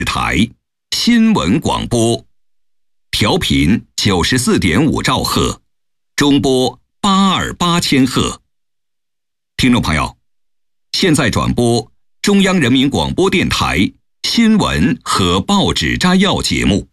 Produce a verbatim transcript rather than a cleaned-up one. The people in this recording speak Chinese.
台新闻广播，调频九十四点五兆赫，中波八二八千赫。听众朋友，现在转播中央人民广播电台新闻和报纸摘要节目。